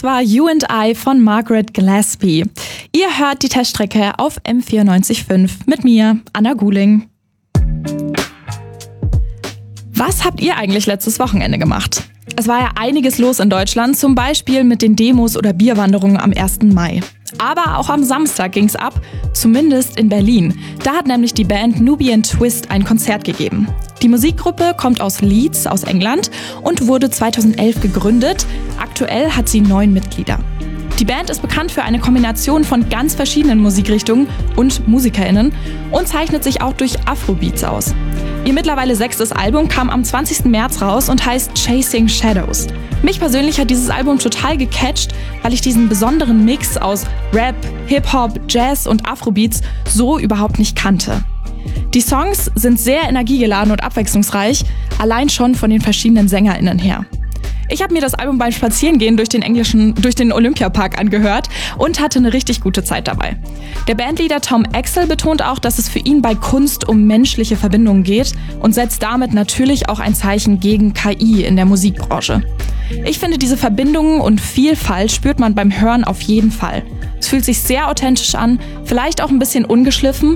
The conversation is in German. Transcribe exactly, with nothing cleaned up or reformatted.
Das war You and I von Margaret Gillespie. Ihr hört die Teststrecke auf M vierundneunzig Komma fünf mit mir, Anna Guling. Was habt ihr eigentlich letztes Wochenende gemacht? Es war ja einiges los in Deutschland, zum Beispiel mit den Demos oder Bierwanderungen am ersten Mai. Aber auch am Samstag ging's ab, zumindest in Berlin. Da hat nämlich die Band Nubian Twist ein Konzert gegeben. Die Musikgruppe kommt aus Leeds, aus England und wurde zweitausendelf gegründet. Aktuell hat sie neun Mitglieder. Die Band ist bekannt für eine Kombination von ganz verschiedenen Musikrichtungen und MusikerInnen und zeichnet sich auch durch Afrobeats aus. Ihr mittlerweile sechstes Album kam am zwanzigsten März raus und heißt Chasing Shadows. Mich persönlich hat dieses Album total gecatcht, weil ich diesen besonderen Mix aus Rap, Hip-Hop, Jazz und Afrobeats so überhaupt nicht kannte. Die Songs sind sehr energiegeladen und abwechslungsreich, allein schon von den verschiedenen SängerInnen her. Ich habe mir das Album beim Spazierengehen durch den englischen, durch den Olympiapark angehört und hatte eine richtig gute Zeit dabei. Der Bandleader Tom Axel betont auch, dass es für ihn bei Kunst um menschliche Verbindungen geht und setzt damit natürlich auch ein Zeichen gegen K I in der Musikbranche. Ich finde, diese Verbindungen und Vielfalt spürt man beim Hören auf jeden Fall. Es fühlt sich sehr authentisch an, vielleicht auch ein bisschen ungeschliffen,